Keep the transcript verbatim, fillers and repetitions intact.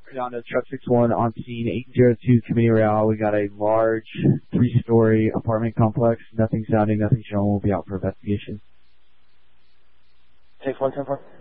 Down to Truck six one on scene, eight zero two Committee Real. We got a large three-story apartment complex. Nothing sounding, nothing showing. We'll be out for investigation. Six one ten four.